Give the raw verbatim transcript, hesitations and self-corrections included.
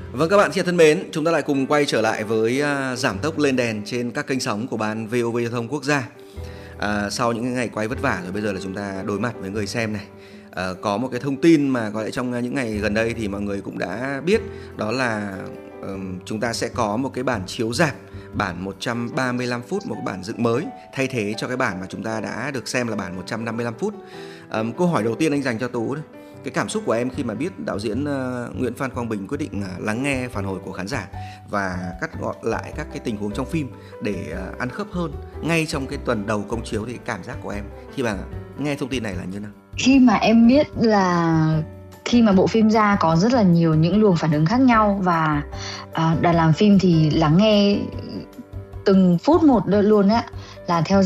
Vâng, các bạn chị thân mến, chúng ta lại cùng quay trở lại với uh, giảm tốc lên đèn trên các kênh sóng của ban vê o vê Giao thông Quốc gia. À, sau những ngày quay vất vả rồi, bây giờ là chúng ta đối mặt với người xem này. À, có một cái thông tin mà có lẽ trong những ngày gần đây thì mọi người cũng đã biết, đó là um, chúng ta sẽ có một cái bản chiếu rạp, bản một trăm ba mươi lăm phút, một cái bản dựng mới thay thế cho cái bản mà chúng ta đã được xem là bản một trăm năm mươi lăm phút. Um, câu hỏi đầu tiên anh dành cho Tú đấy. Cái cảm xúc của em khi mà biết đạo diễn uh, Nguyễn Phan Quang Bình quyết định uh, lắng nghe phản hồi của khán giả và cắt gọn lại các cái tình huống trong phim để uh, ăn khớp hơn ngay trong cái tuần đầu công chiếu, thì cảm giác của em khi mà nghe thông tin này là như nào? Khi mà em biết là khi mà bộ phim ra có rất là nhiều những luồng phản ứng khác nhau và uh, đoàn làm phim thì lắng nghe từng phút một luôn á, là theo